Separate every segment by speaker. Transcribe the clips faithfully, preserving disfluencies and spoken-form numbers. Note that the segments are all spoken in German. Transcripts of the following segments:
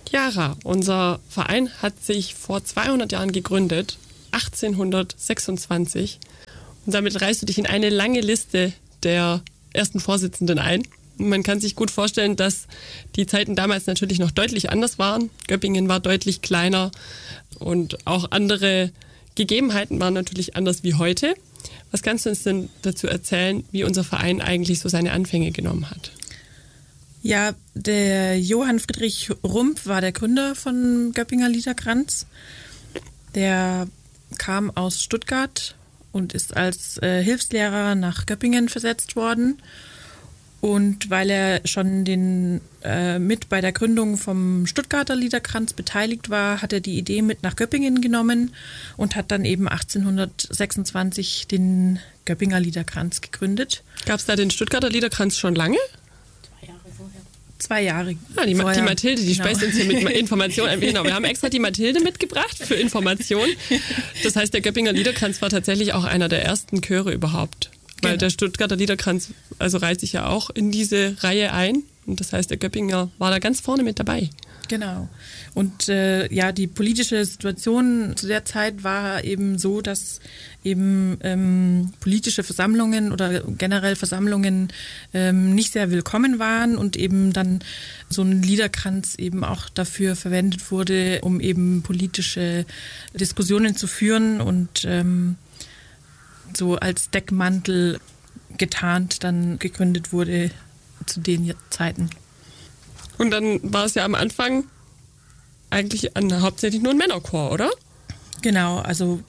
Speaker 1: Chiara, unser Verein hat sich vor zweihundert Jahren gegründet, achtzehnhundertsechsundzwanzig. Und damit reißt du dich in eine lange Liste der ersten Vorsitzenden ein. Man kann sich gut vorstellen, dass die Zeiten damals natürlich noch deutlich anders waren. Göppingen war deutlich kleiner und auch andere Gegebenheiten waren natürlich anders wie heute. Was kannst du uns denn dazu erzählen, wie unser Verein eigentlich so seine Anfänge genommen hat?
Speaker 2: Ja, der Johann Friedrich Rump war der Gründer von Göppinger Liederkranz. Der kam aus Stuttgart und ist als äh, Hilfslehrer nach Göppingen versetzt worden. Und weil er schon den, äh, mit bei der Gründung vom Stuttgarter Liederkranz beteiligt war, hat er die Idee mit nach Göppingen genommen und hat dann eben achtzehnhundertsechsundzwanzig den Göppinger Liederkranz gegründet.
Speaker 1: Gab es da den Stuttgarter Liederkranz schon lange?
Speaker 2: Zwei Jahre
Speaker 1: ah, die,
Speaker 2: vorher.
Speaker 1: Die Mathilde, die genau. speist uns hier mit Informationen. Genau, wir haben extra die Mathilde mitgebracht für Informationen. Das heißt, der Göppinger Liederkranz war tatsächlich auch einer der ersten Chöre überhaupt. Weil genau. Der Stuttgarter Liederkranz also reiht sich ja auch in diese Reihe ein. Und das heißt, der Göppinger war da ganz vorne mit dabei.
Speaker 2: Genau. Und äh, ja, die politische Situation zu der Zeit war eben so, dass eben ähm, politische Versammlungen oder generell Versammlungen ähm, nicht sehr willkommen waren und eben dann so ein Liederkranz eben auch dafür verwendet wurde, um eben politische Diskussionen zu führen und ähm, so als Deckmantel getarnt dann gegründet wurde zu den Zeiten.
Speaker 1: Und dann war es ja am Anfang eigentlich an, hauptsächlich nur ein Männerchor, oder?
Speaker 2: Genau, also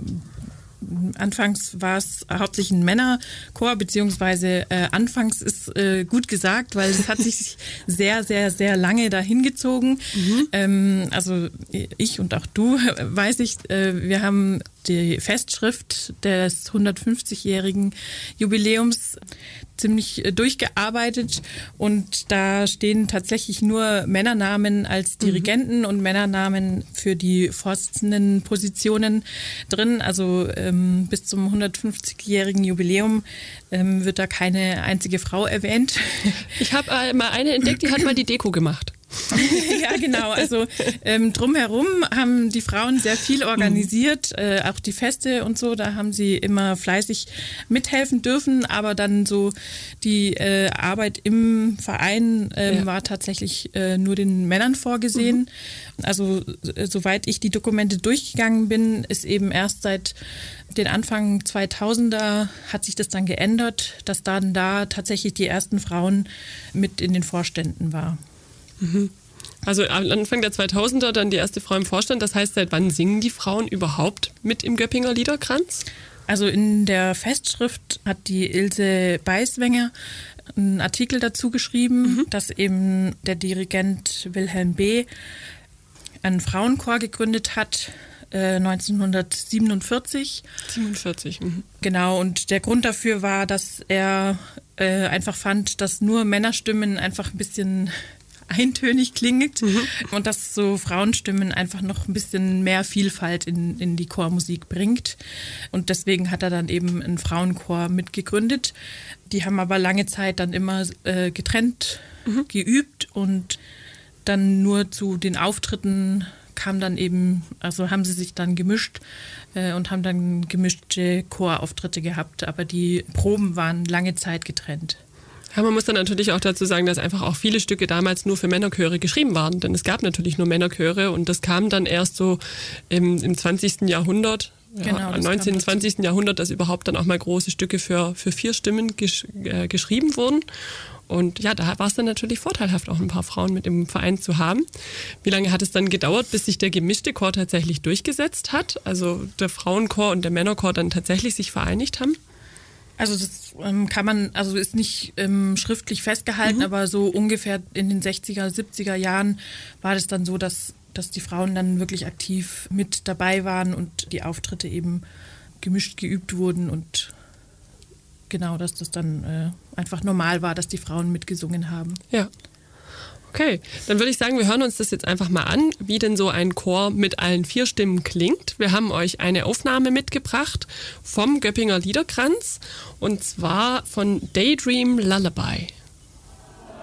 Speaker 2: anfangs war es hauptsächlich ein Männerchor, beziehungsweise äh, anfangs ist äh, gut gesagt, weil es hat sich sehr, sehr, sehr lange dahin gezogen. Mhm. Ähm, also ich und auch du, weiß ich, äh, wir haben die Festschrift des hundertfünfzigjährigen Jubiläums ziemlich durchgearbeitet und da stehen tatsächlich nur Männernamen als Dirigenten mhm. und Männernamen für die vorsitzenden Positionen drin. Also ähm, bis zum hundertfünfzigjährigen Jubiläum ähm, wird da keine einzige Frau erwähnt.
Speaker 1: Ich habe äh, mal eine entdeckt, die hat mal die Deko gemacht.
Speaker 2: Ja, genau. Also ähm, drumherum haben die Frauen sehr viel organisiert, äh, auch die Feste und so. Da haben sie immer fleißig mithelfen dürfen. Aber dann so die äh, Arbeit im Verein äh, ja. war tatsächlich äh, nur den Männern vorgesehen. Mhm. Also äh, soweit ich die Dokumente durchgegangen bin, ist eben erst seit den Anfang zweitausender hat sich das dann geändert, dass dann da tatsächlich die ersten Frauen mit in den Vorständen waren.
Speaker 1: Also Anfang der zweitausender dann die erste Frau im Vorstand. Das heißt, seit wann singen die Frauen überhaupt mit im Göppinger Liederkranz?
Speaker 2: Also in der Festschrift hat die Ilse Beiswenger einen Artikel dazu geschrieben, mhm. dass eben der Dirigent Wilhelm B. einen Frauenchor gegründet hat, äh, neunzehnhundertsiebenundvierzig.
Speaker 1: siebenundvierzig. Mhm.
Speaker 2: Genau, und der Grund dafür war, dass er äh, einfach fand, dass nur Männerstimmen einfach ein bisschen eintönig klingt mhm. und dass so Frauenstimmen einfach noch ein bisschen mehr Vielfalt in, in die Chormusik bringt. Und deswegen hat er dann eben einen Frauenchor mitgegründet. Die haben aber lange Zeit dann immer äh, getrennt mhm. geübt und dann nur zu den Auftritten kam dann eben, also haben sie sich dann gemischt äh, und haben dann gemischte Chorauftritte gehabt, aber die Proben waren lange Zeit getrennt.
Speaker 1: Ja, man muss dann natürlich auch dazu sagen, dass einfach auch viele Stücke damals nur für Männerchöre geschrieben waren, denn es gab natürlich nur Männerchöre und das kam dann erst so im, im zwanzigsten Jahrhundert,
Speaker 2: genau,
Speaker 1: ja, im neunzehnten, zwanzigsten Jahrhundert, dass überhaupt dann auch mal große Stücke für, für vier Stimmen gesch, äh, geschrieben wurden. Und ja, da war es dann natürlich vorteilhaft, auch ein paar Frauen mit im Verein zu haben. Wie lange hat es dann gedauert, bis sich der gemischte Chor tatsächlich durchgesetzt hat? Also der Frauenchor und der Männerchor dann tatsächlich sich vereinigt haben?
Speaker 2: Also das ähm, kann man, also ist nicht ähm, schriftlich festgehalten, mhm. aber so ungefähr in den sechziger, siebziger Jahren war das dann so, dass, dass die Frauen dann wirklich aktiv mit dabei waren und die Auftritte eben gemischt geübt wurden und genau, dass das dann äh, einfach normal war, dass die Frauen mitgesungen haben.
Speaker 1: Ja. Okay, dann würde ich sagen, wir hören uns das jetzt einfach mal an, wie denn so ein Chor mit allen vier Stimmen klingt. Wir haben euch eine Aufnahme mitgebracht vom Göppinger Liederkranz und zwar von Daydream Lullaby.